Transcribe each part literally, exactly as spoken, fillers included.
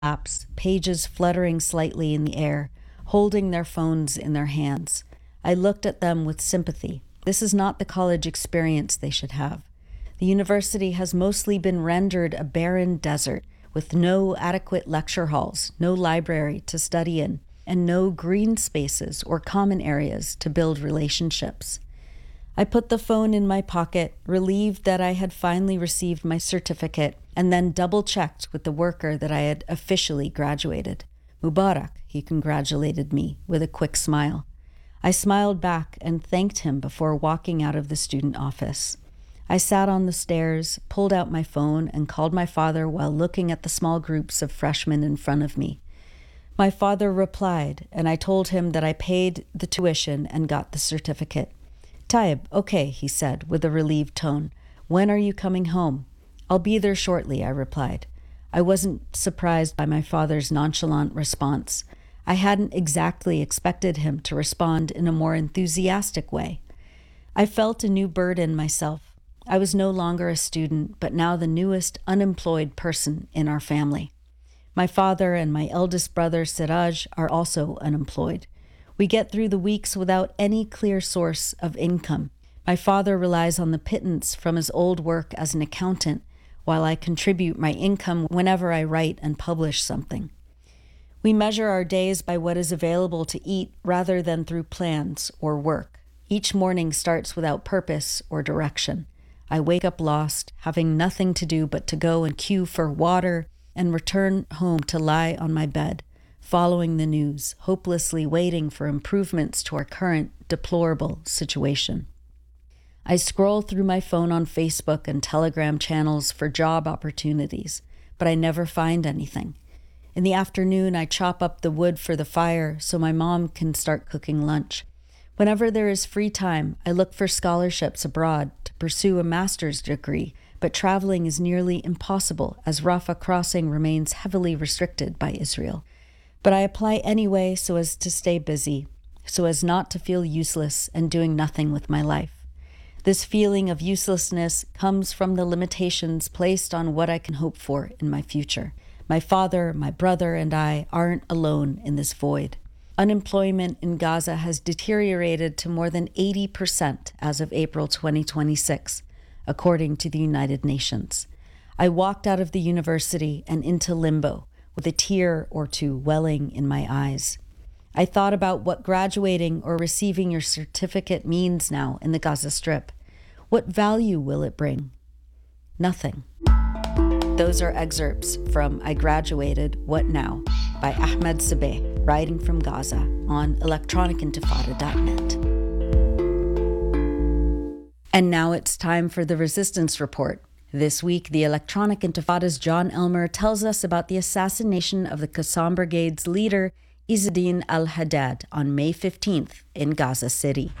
apps, pages fluttering slightly in the air, holding their phones in their hands. I looked at them with sympathy. This is not the college experience they should have. The university has mostly been rendered a barren desert with no adequate lecture halls, no library to study in, and no green spaces or common areas to build relationships. I put the phone in my pocket, relieved that I had finally received my certificate, and then double-checked with the worker that I had officially graduated. Mubarak, he congratulated me with a quick smile. I smiled back and thanked him before walking out of the student office. I sat on the stairs, pulled out my phone, and called my father while looking at the small groups of freshmen in front of me. My father replied, and I told him that I paid the tuition and got the certificate. Taib, okay, he said with a relieved tone. When are you coming home? I'll be there shortly, I replied. I wasn't surprised by my father's nonchalant response. I hadn't exactly expected him to respond in a more enthusiastic way. I felt a new burden myself. I was no longer a student, but now the newest unemployed person in our family. My father and my eldest brother, Siraj, are also unemployed. We get through the weeks without any clear source of income. My father relies on the pittance from his old work as an accountant, while I contribute my income whenever I write and publish something. We measure our days by what is available to eat rather than through plans or work. Each morning starts without purpose or direction. I wake up lost, having nothing to do but to go and queue for water and return home to lie on my bed, following the news, hopelessly waiting for improvements to our current deplorable situation. I scroll through my phone on Facebook and Telegram channels for job opportunities, but I never find anything. In the afternoon, I chop up the wood for the fire so my mom can start cooking lunch. Whenever there is free time, I look for scholarships abroad to pursue a master's degree, but traveling is nearly impossible as Rafah crossing remains heavily restricted by Israel. But I apply anyway so as to stay busy, so as not to feel useless and doing nothing with my life. This feeling of uselessness comes from the limitations placed on what I can hope for in my future. My father, my brother, and I aren't alone in this void. Unemployment in Gaza has deteriorated to more than eighty percent as of April twenty twenty-six, according to the United Nations. I walked out of the university and into limbo, with a tear or two welling in my eyes. I thought about what graduating or receiving your certificate means now in the Gaza Strip. What value will it bring? Nothing. Those are excerpts from I Graduated, What Now? By Ahmed Sabeh, writing from Gaza on electronic intifada dot net. And now it's time for the Resistance Report. This week, the Electronic Intifada's John Elmer tells us about the assassination of the Qassam Brigade's leader, Izzeddin al-Haddad, on May fifteenth in Gaza City.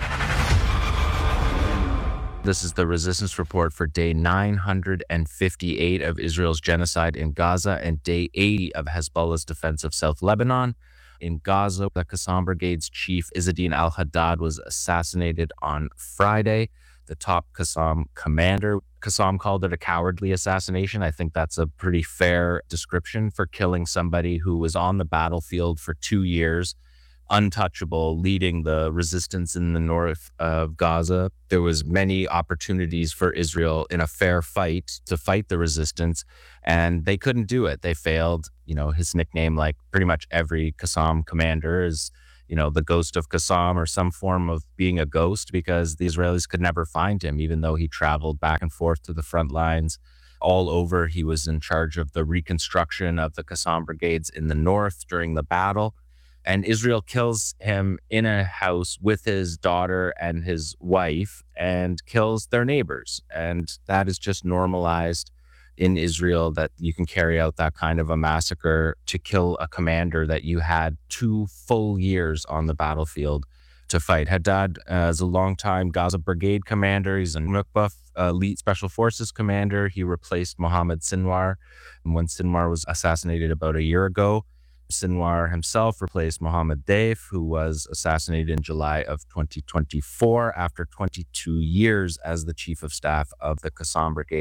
This is the Resistance Report for day nine hundred fifty-eight of Israel's genocide in Gaza and day eighty of Hezbollah's defense of South Lebanon. In Gaza, the Qassam Brigade's chief, Izzeddin al-Haddad, was assassinated on Friday. The top Qassam commander, Qassam called it a cowardly assassination. I think that's a pretty fair description for killing somebody who was on the battlefield for two years, untouchable, leading the resistance in the north of Gaza. There was many opportunities for Israel in a fair fight to fight the resistance, and they couldn't do it. They failed. You know, his nickname, like pretty much every Qassam commander, is, you know, the ghost of Qassam, or some form of being a ghost, because the Israelis could never find him, even though he traveled back and forth to the front lines all over. He was in charge of the reconstruction of the Qassam brigades in the north during the battle. And Israel kills him in a house with his daughter and his wife, and kills their neighbors. And that is just normalized in Israel, that you can carry out that kind of a massacre to kill a commander that you had two full years on the battlefield to fight. Haddad uh, is a longtime Gaza Brigade commander. He's a Nukba elite special forces commander. He replaced Mohammed Sinwar when Sinwar was assassinated about a year ago. Sinwar himself replaced Mohammed Deif, who was assassinated in July of twenty twenty-four after twenty-two years as the chief of staff of the Qassam Brigades.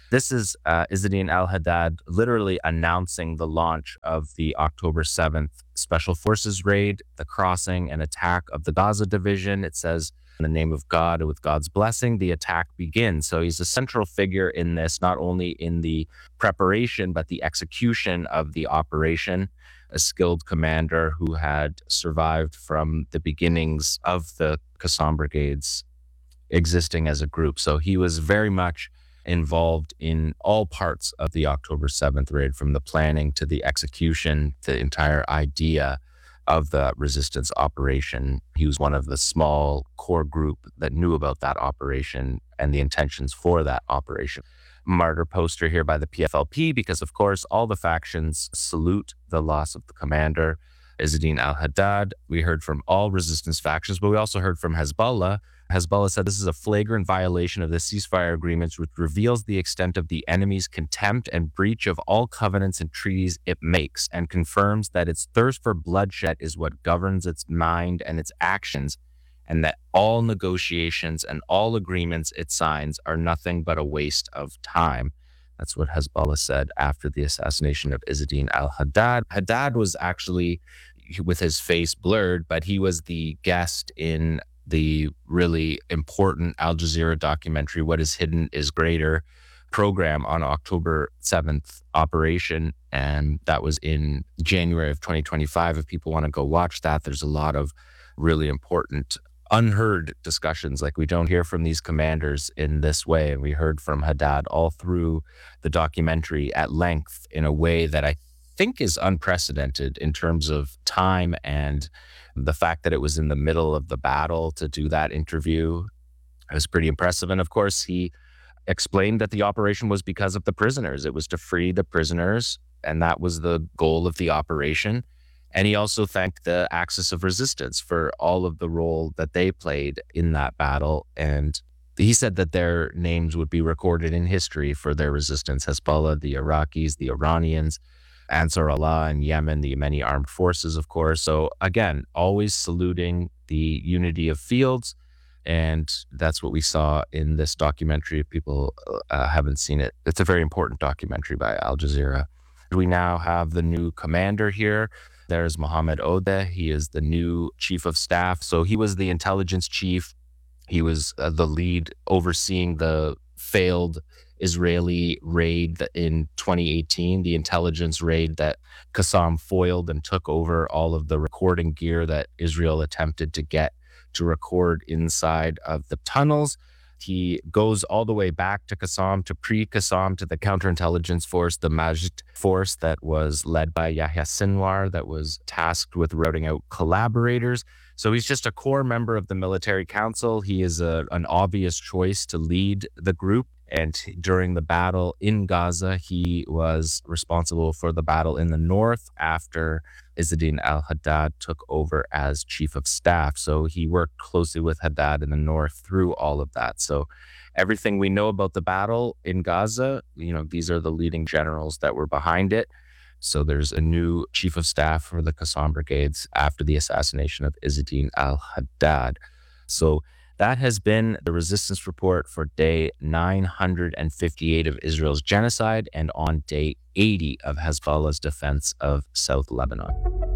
This is uh, Izzedine al-Haddad literally announcing the launch of the October seventh Special Forces raid, the crossing and attack of the Gaza division. It says, in the name of God and with God's blessing, the attack begins. So he's a central figure in this, not only in the preparation, but the execution of the operation. A skilled commander who had survived from the beginnings of the Qassam brigades existing as a group. So he was very much involved in all parts of the October seventh raid, from the planning to the execution, the entire idea of the resistance operation. He was one of the small core group that knew about that operation and the intentions for that operation. Martyr poster here by the P F L P, because of course all the factions salute the loss of the commander, Izzedine al-Haddad. We heard from all resistance factions, but we also heard from Hezbollah. Hezbollah said this is a flagrant violation of the ceasefire agreements, which reveals the extent of the enemy's contempt and breach of all covenants and treaties it makes, and confirms that its thirst for bloodshed is what governs its mind and its actions, and that all negotiations and all agreements it signs are nothing but a waste of time. That's what Hezbollah said after the assassination of Izzedine al-Haddad. Haddad was actually, with his face blurred, but he was the guest in the really important Al Jazeera documentary, What is Hidden is Greater, program on October seventh operation. And that was in January of twenty twenty-five. If people want to go watch that, there's a lot of really important unheard discussions. Like, we don't hear from these commanders in this way. And we heard from Haddad all through the documentary at length in a way that I think is unprecedented in terms of time, and the fact that it was in the middle of the battle to do that interview. It was pretty impressive. And of course, he explained that the operation was because of the prisoners. It was to free the prisoners, and that was the goal of the operation. And he also thanked the Axis of Resistance for all of the role that they played in that battle. And he said that their names would be recorded in history for their resistance. Hezbollah, the Iraqis, the Iranians, Ansar Allah in Yemen, the Yemeni armed forces, of course. So again, always saluting the unity of fields. And that's what we saw in this documentary. If people uh, haven't seen it, it's a very important documentary by Al Jazeera. We now have the new commander here. There's Mohammed Odeh. He is the new chief of staff. So he was the intelligence chief. He was uh, the lead overseeing the failed Israeli raid in twenty eighteen, the intelligence raid that Qassam foiled and took over all of the recording gear that Israel attempted to get to record inside of the tunnels. He goes all the way back to Qassam, to pre-Qassam, to the counterintelligence force, the Majd force that was led by Yahya Sinwar, that was tasked with routing out collaborators. So he's just a core member of the military council. He is a, an obvious choice to lead the group. And during the battle in Gaza, he was responsible for the battle in the north after Izzedine al-Haddad took over as chief of staff. So he worked closely with Haddad in the north through all of that. So everything we know about the battle in Gaza, you know, these are the leading generals that were behind it. So there's a new chief of staff for the Qassam brigades after the assassination of Izzedine al-Haddad. So that has been the resistance report for day nine hundred fifty-eight of Israel's genocide, and on day eighty of Hezbollah's defense of South Lebanon.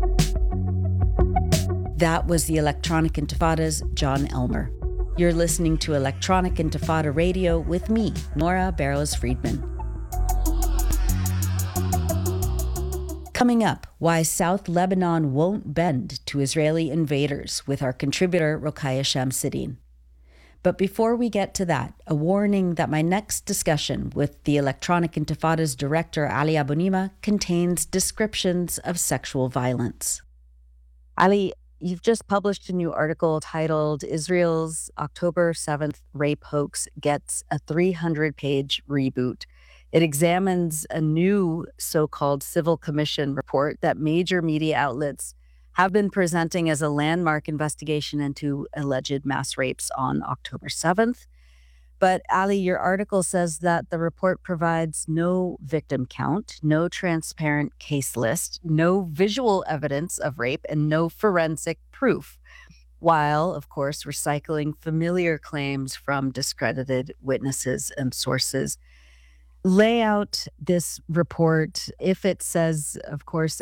That was the Electronic Intifada's John Elmer. You're listening to Electronic Intifada Radio with me, Nora Barrows-Friedman. Coming up, why South Lebanon won't bend to Israeli invaders, with our contributor Rokhaya Shamsuddin. But before we get to that, a warning that my next discussion with the Electronic Intifada's director, Ali Abunimah, contains descriptions of sexual violence. Ali, you've just published a new article titled Israel's October seventh Rape Hoax Gets a three hundred page Reboot. It examines a new so-called Civil Commission report that major media outlets have been presenting as a landmark investigation into alleged mass rapes on October seventh. But Ali, your article says that the report provides no victim count, no transparent case list, no visual evidence of rape, and no forensic proof, while, of course, recycling familiar claims from discredited witnesses and sources. lay out this report if it says, of course,